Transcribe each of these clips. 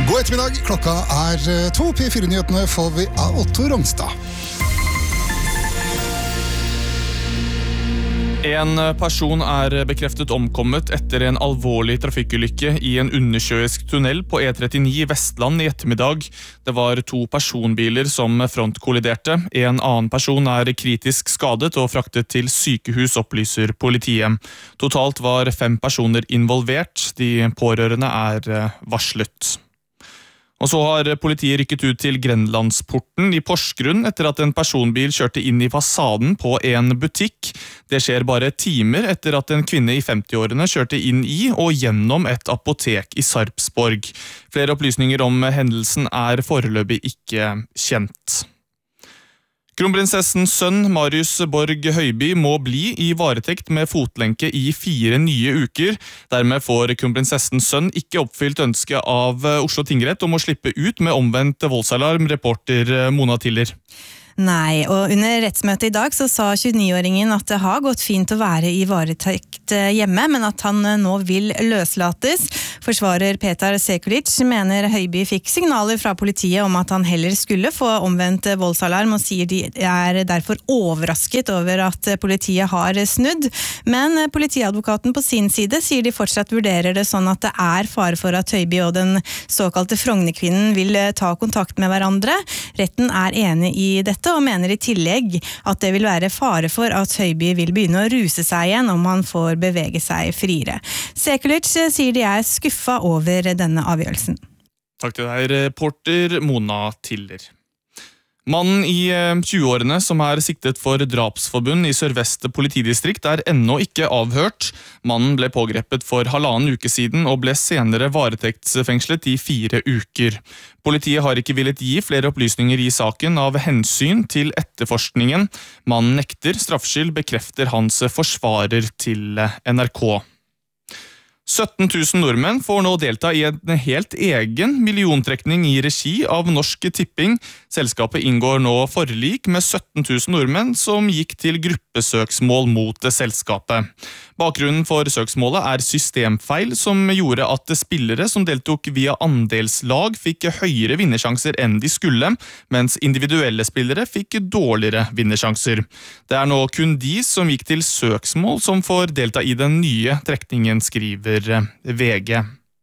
God ettermiddag, klokka 2. P4-nyhetene får vi av Otto Rongstad. En person bekreftet omkommet etter en alvorlig trafikkulykke i en undersjøisk tunnel på E39 i Vestland i ettermiddag. Det var 2 personbiler som frontkolliderte. En annen person kritisk skadet og fraktet til sykehus, opplyser politiet. Totalt var 5 personer involvert. De pårørende varslet. Og så har politiet rykket ut til Grenlandsporten i Porsgrunn etter at en personbil kjørte inn i fasaden på en butikk. Det skjer bare timer etter at en kvinne i 50-årene kjørte inn i og gjennom et apotek i Sarpsborg. Flere opplysninger om hendelsen foreløpig ikke kjent. Kronprinsessens sønn Marius Borg Høiby må bli i varetekt med fotlenke i 4 nye uker. Dermed får kronprinsessens sønn ikke oppfylt ønske av Oslo tingrett om å slippe ut med omvendt voldsalarm, reporter Mona Tiller. Nei, og under rettsmøtet i dag så sa 29-åringen at det har gått fint å være i varetekt hjemme, men at han nå vil løslates. Forsvarer Petar Sekulic mener Høiby fikk signaler fra politiet om at han heller skulle få omvendt voldsalarm, og sier de derfor overrasket over at politiet har snudd. Men politiadvokaten på sin side sier de fortsatt vurderer det sånn at det fare for at Høiby og den såkalte Frognerkvinnen vil ta kontakt med hverandre. Retten enig i dette, og mener i tillegg at det vil være fare for at Høiby vil begynne å ruse seg igjen om han får bevege seg friere. Sekulic sier de skuffa over denne avgjørelsen. Takk til deg, reporter Mona Tiller. Mannen i 20-årene som siktet for drapsforbund i Sør-Vest politidistrikt ennå ikke avhørt. Mannen ble pågrepet for 1,5 uke siden og ble senere varetektsfengslet i 4 uker. Politiet har ikke villet gi flere opplysninger i saken av hensyn til etterforskningen. Mannen nekter straffskyld, bekrefter hans forsvarer til NRK. 17 000 nordmenn får nå delta i en helt egen milliontrekning i regi av Norsk Tipping. Selskapet inngår nå forlik med 17 000 nordmenn som gikk til gruppesøksmål mot selskapet. Bakgrunnen for søksmålet systemfeil som gjorde at spillere som deltok via andelslag fikk høyere vinnersjanser enn de skulle, mens individuelle spillere fikk dårligere vinnersjanser. Det nå kun de som gikk til søksmål som får delta i den nye trekningen, skriver VG.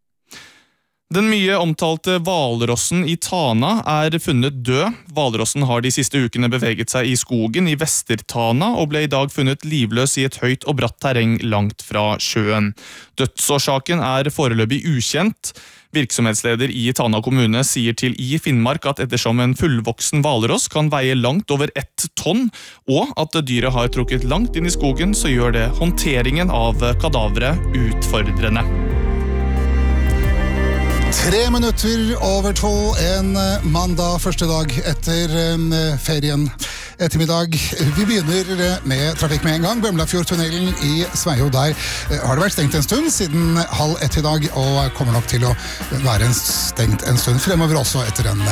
Den mye omtalte hvalrossen i Tana funnet død. Hvalrossen har de siste ukene beveget seg i skogen i Vester-Tana og ble i dag funnet livløs i et høyt og bratt terreng langt fra sjøen. Dødsårsaken foreløpig ukjent. Virksomhetsleder i Tana kommune sier til i Finnmark at ettersom en fullvoksen hvalross kan veie langt over 1 tonn, og at dyret har trukket langt inn i skogen, så gjør det håndteringen av kadaveret utfordrende. 3 minutter over 2, en mandag, første dag etter ferien ettermiddag. Vi begynner med trafikk med en gang. Bømlafjordtunnelen i Sveio, der har det vært stengt en stund siden 12:30 i dag, og kommer nok til å være stengt en stund fremover også etter en